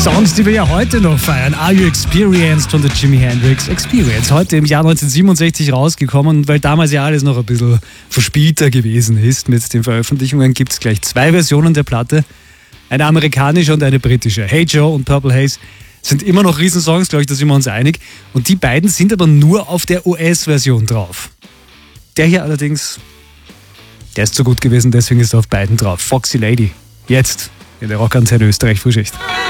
Songs, die wir ja heute noch feiern. Are You Experienced von der Jimi Hendrix Experience. Heute im Jahr 1967 rausgekommen. Und weil damals ja alles noch ein bisschen verspielter gewesen ist mit den Veröffentlichungen, gibt es gleich zwei Versionen der Platte. Eine amerikanische und eine britische. Hey Joe und Purple Haze sind immer noch Riesensongs, glaube ich, da sind wir uns einig. Und die beiden sind aber nur auf der US-Version drauf. Der hier allerdings, der ist so gut gewesen, deswegen ist er auf beiden drauf. Foxy Lady. Jetzt in der Rockantenne Österreich Frühschicht.